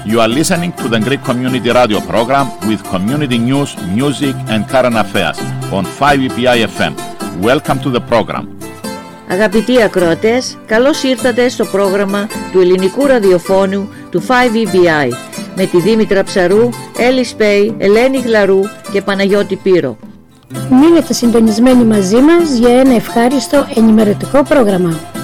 You are listening to the Greek Community Radio program with community news, music and current affairs on 5EBI FM. Welcome to the program. Αγαπητοί ακροατές, καλώς ήρθατε στο πρόγραμμα του ελληνικού ραδιοφώνου του 5EBI με τη Δήμητρα Ψαρού, Έλλη Σπέη, Ελένη Γλαρού και Παναγιώτη Πύρο. Μείνετε συντονισμένοι μαζί μας για ένα ευχάριστο ενημερωτικό πρόγραμμα.